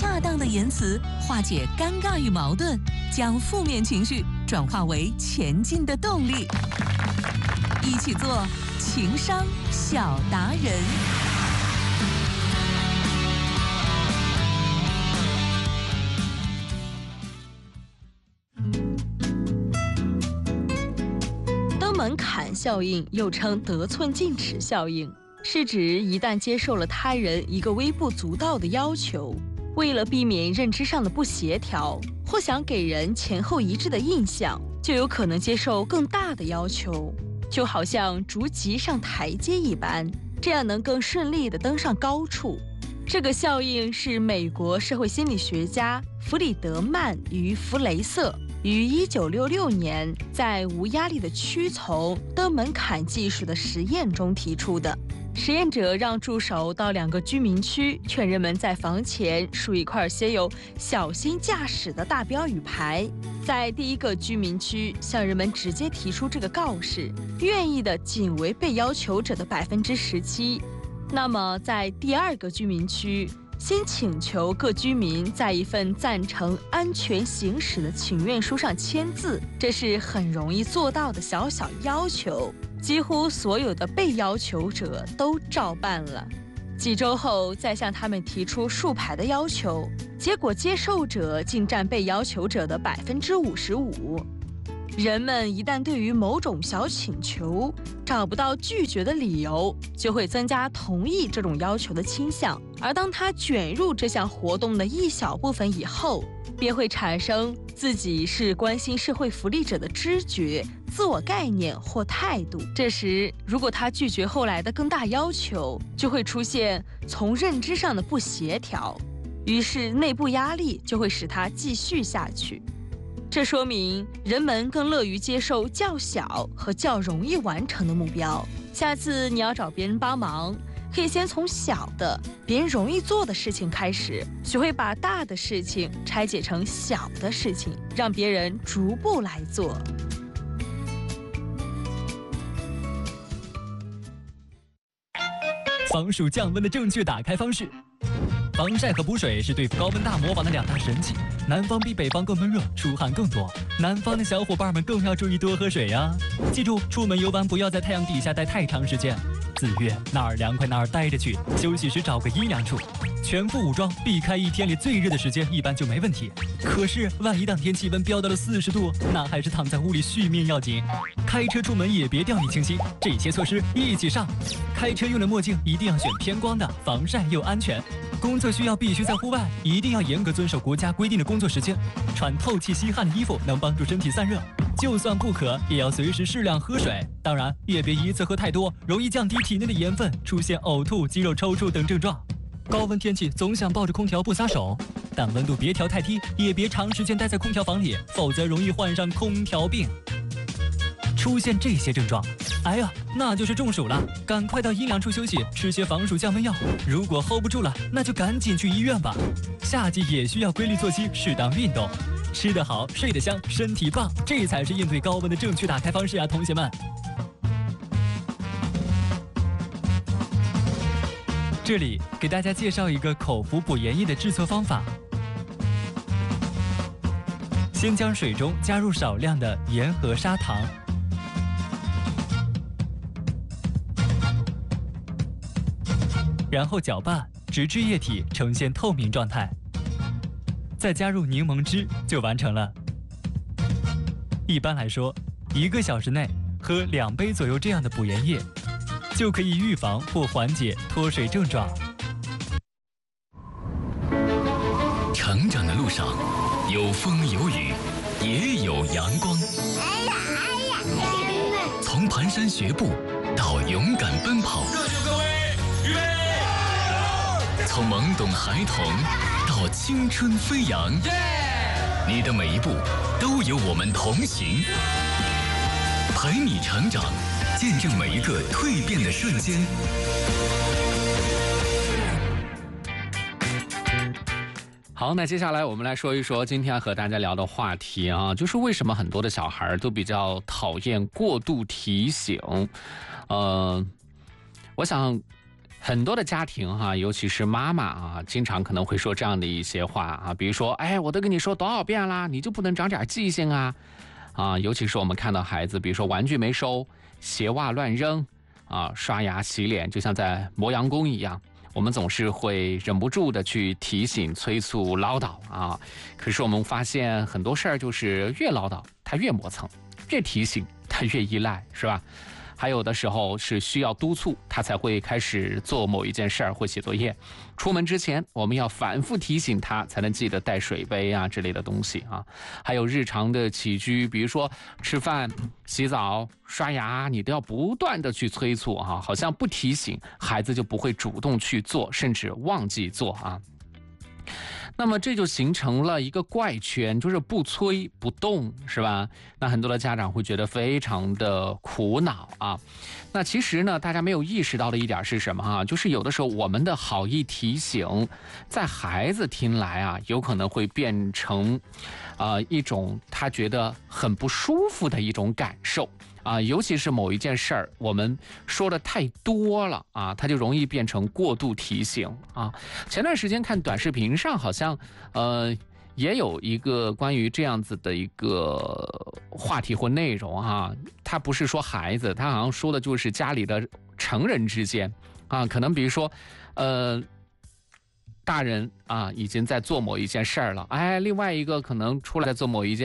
恰当的言辞化解尴尬与矛盾，将负面情绪转化为前进的动力。一起做情商小达人。 登门槛效应又称得寸进尺效应，是指一旦接受了他人一个微不足道的要求，为了避免认知上的不协调，或想给人前后一致的印象，就有可能接受更大的要求，就好像逐级上台阶一般，这样能更顺利地登上高处。这个效应是美国社会心理学家弗里德曼与弗雷瑟于1966年在无压力的屈从登门槛技术的实验中提出的。实验者让助手到2个居民区，劝人们在房前竖一块写有“小心驾驶”的大标语牌。在第1个居民区，向人们直接提出这个告示，愿意的仅为被要求者的17%。那么在第2个居民区，先请求各居民在一份赞成安全行驶的请愿书上签字，这是很容易做到的小小要求。几乎所有的被要求者都照办了。几周后再向他们提出竖牌的要求，结果接受者竟占被要求者的55%。人们一旦对于某种小请求找不到拒绝的理由，就会增加同意这种要求的倾向，而当他卷入这项活动的一小部分以后，便会产生自己是关心社会福利者的知觉、自我概念或态度。这时，如果他拒绝后来的更大要求，就会出现从认知上的不协调，于是内部压力就会使他继续下去。这说明人们更乐于接受较小和较容易完成的目标。下次你要找别人帮忙，可以先从小的、别人容易做的事情开始，学会把大的事情拆解成小的事情，让别人逐步来做。 防暑降温的正确打开方式。防晒和补水是对付高温大魔王的2大神器。南方比北方更闷热，出汗更多。南方的小伙伴们更要注意多喝水呀！记住，出门游玩不要在太阳底下待太长时间。自愿哪儿凉快哪儿待着去，休息时找个阴凉处。全副武装，避开1天里最热的时间，一般就没问题。可是万一当天气温飙到了40度，那还是躺在屋里续命要紧。开车出门也别掉以轻心，这些措施一起上。开车用的墨镜一定要选偏光的，防晒又安全。工作需要必须在户外，一定要严格遵守国家规定的工作时间。穿透气吸汗的衣服能帮助身体散热，就算不渴也要随时适量喝水。当然也别一次喝太多，容易降低体内的盐分，出现呕吐、肌肉抽搐等症状。高温天气总想抱着空调不撒手，但温度别调太低，也别长时间待在空调房里，否则容易患上空调病。出现这些症状，哎呀，那就是中暑了，赶快到阴凉处休息，吃些防暑降温药。如果 hold 不住了，那就赶紧去医院吧。夏季也需要规律作息，适当运动，吃得好，睡得香，身体棒，这才是应对高温的正确打开方式啊，同学们。这里给大家介绍一个口服补盐液的制作方法。先将水中加入少量的盐和砂糖，然后搅拌，直至液体呈现透明状态，再加入柠檬汁就完成了。一般来说，1个小时内喝2杯左右这样的补盐液，就可以预防或缓解脱水症状。 成长的路上，有风有雨，也有阳光。从蹒跚学步到勇敢奔跑， 热血各位，预备！ 从懵懂孩童到青春飞扬，你的每一步都有我们同行，陪你成长，见证每一个蜕变的瞬间。 好，那接下来我们来说一说今天和大家聊的话题啊，就是为什么很多的小孩都比较讨厌过度提醒。我想很多的家庭哈，尤其是妈妈啊，经常可能会说这样的一些话啊，比如说，哎，我都跟你说多少遍啦，你就不能长点记性啊？啊，尤其是我们看到孩子，比如说玩具没收、鞋袜乱扔啊、刷牙洗脸，就像在磨洋工一样，我们总是会忍不住的去提醒、催促、唠叨啊。可是我们发现很多事儿就是越唠叨，他越磨蹭；越提醒，他越依赖，是吧？还有的时候是需要督促，他才会开始做某一件事儿或写作业。出门之前，我们要反复提醒他，才能记得带水杯啊之类的东西啊。还有日常的起居，比如说吃饭、洗澡、刷牙，你都要不断的去催促啊，好像不提醒，孩子就不会主动去做，甚至忘记做啊。那么这就形成了一个怪圈，就是不催不动，是吧？那很多的家长会觉得非常的苦恼啊。那其实呢，大家没有意识到的一点是什么啊？就是有的时候我们的好意提醒，在孩子听来啊，有可能会变成一种他觉得很不舒服的一种感受。啊，尤其是某一件事儿，我们说的太多了啊，它就容易变成过度提醒啊。前段时间看短视频上，好像也有一个关于这样子的一个话题或内容啊，它不是说孩子，它好像说的就是家里的成人之间啊，可能比如说大人啊已经在做某一件事儿了，哎，另外一个可能出来在做某一件